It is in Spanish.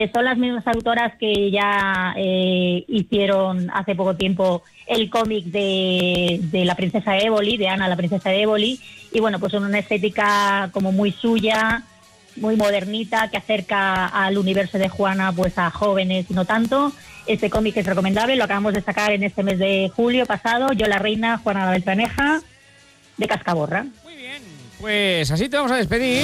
Son las mismas autoras que ya hicieron hace poco tiempo el cómic de la princesa Éboli, de Ana, la princesa de Éboli, y bueno, pues son una estética como muy suya, muy modernita, que acerca al universo de Juana pues a jóvenes y no tanto. Este cómic es recomendable, lo acabamos de sacar en este mes de julio pasado, Yo la reina, Juana la Beltraneja, de Cascaborra. Muy bien, pues así te vamos a despedir.